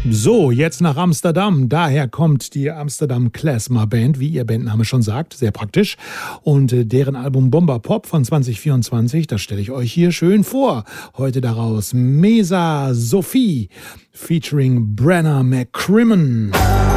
So, jetzt nach Amsterdam. Daher kommt die Amsterdam Klezmer Band, wie ihr Bandname schon sagt, sehr praktisch. Und deren Album Bomber Pop von 2024, das stelle ich euch hier schön vor. Heute daraus Mesa Sophie featuring Brenna McCrimmon.